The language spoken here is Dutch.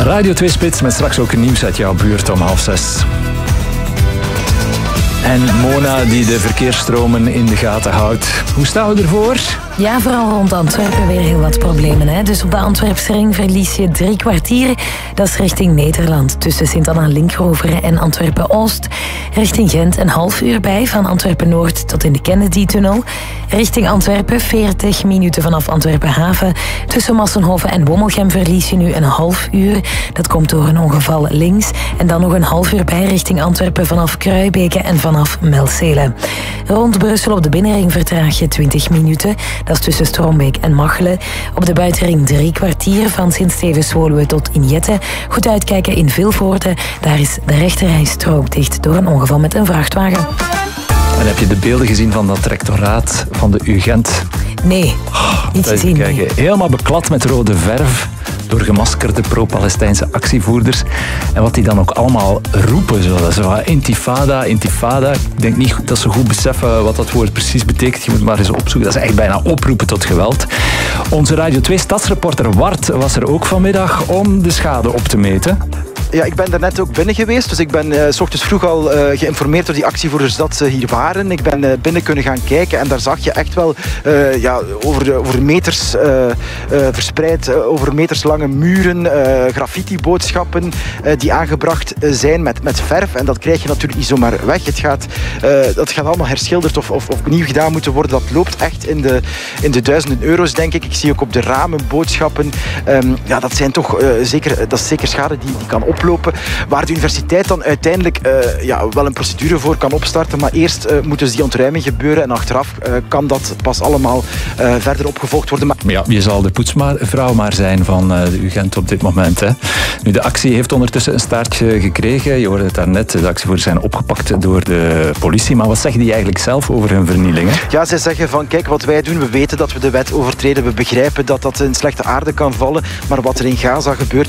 Radio 2 Spits met straks ook nieuws uit jouw buurt om 5:30. En Mona die de verkeersstromen in de gaten houdt. Hoe staan we ervoor? Ja, vooral rond Antwerpen weer heel wat problemen. Hè? Dus op de Antwerpsring verlies je 3 kwartier. Dat is richting Nederland. Tussen Sint-Anna-Linkroveren en Antwerpen-Oost. Richting Gent een half uur bij. Van Antwerpen-Noord tot in de Kennedy-tunnel. Richting Antwerpen 40 minuten vanaf Antwerpen-Haven. Tussen Massenhoven en Wommelgem verlies je nu een half uur. Dat komt door een ongeval links. En dan nog een half uur bij richting Antwerpen vanaf Kruibeke en vanaf Melcelen. Rond Brussel op de binnenring vertraag je 20 minuten. Dat is tussen Strombeek en Machelen. Op de buitenring 3 kwartier van Sint-Stevens-Woluwe tot Injette. Goed uitkijken in Vilvoorde. Daar is de rechterrijstrook dicht door een ongeval met een vrachtwagen. En heb je de beelden gezien van dat rectoraat van de UGent? Nee, niet gezien. Nee. Helemaal beklad met rode verf door gemaskerde pro-Palestijnse actievoerders. En wat die dan ook allemaal roepen. Zo intifada, intifada. Ik denk niet dat ze goed beseffen wat dat woord precies betekent. Je moet maar eens opzoeken. Dat is eigenlijk bijna oproepen tot geweld. Onze Radio 2 stadsreporter Wart was er ook vanmiddag om de schade op te meten. Ja, ik ben daarnet ook binnen geweest. Dus ik ben 's ochtends vroeg al geïnformeerd door die actievoerders dat ze hier waren. Ik ben binnen kunnen gaan kijken en daar zag je echt wel over meters verspreid, over meters lange muren, graffiti-boodschappen die aangebracht zijn met verf. En dat krijg je natuurlijk niet zomaar weg. Dat gaat allemaal herschilderd of opnieuw gedaan moeten worden. Dat loopt echt in de duizenden euro's, denk ik. Ik zie ook op de ramen boodschappen. Dat zijn toch dat is zeker schade die kan oplopen. Waar de universiteit dan uiteindelijk wel een procedure voor kan opstarten. Maar eerst moet dus die ontruiming gebeuren. En achteraf kan dat pas allemaal verder opgevolgd worden. Maar ja, je zal de poetsvrouw maar zijn van de UGent op dit moment. Hè. Nu, de actie heeft ondertussen een staartje gekregen. Je hoorde het daarnet. De actievoerders zijn opgepakt door de politie. Maar wat zeggen die eigenlijk zelf over hun vernielingen? Ja, zij zeggen van kijk, wat wij doen, we weten dat we de wet overtreden. We begrijpen dat dat in slechte aarde kan vallen. Maar wat er in Gaza gebeurt,